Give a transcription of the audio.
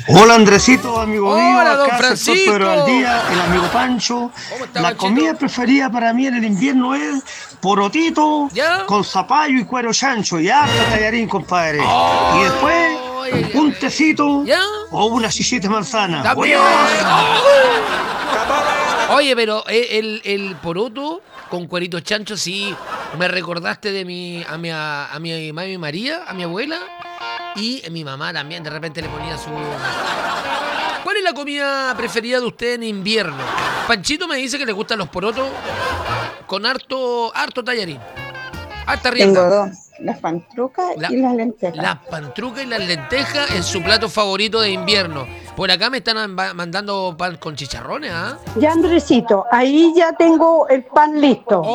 Hola Andresito, amigo mío, Hola, don acá sector Francisco. Pedro al día, el amigo Pancho. ¿Cómo está, La Panchito? comida preferida para mí en el invierno es porotito ¿Ya? con zapallo y cuero chancho y harta tallarín, compadre. Y después ¡Ay! un tecito ¿Ya? o una sillita de manzana. También. ¡Odiosa! Oye, pero el poroto con cuerito chancho, sí, me recordaste de a mi mami María, a mi abuela, y mi mamá también, de repente le ponía su... ¿Cuál es la comida preferida de usted en invierno? Panchito me dice que le gustan los porotos con harto tallarín, harta Tengo rienda. dos, las pantrucas La- y las lentejas. las pantrucas y las lentejas es su plato favorito de invierno. Por acá me están mandando pan con chicharrones, ¿ah? Ya, Andresito, ahí ya tengo el pan listo.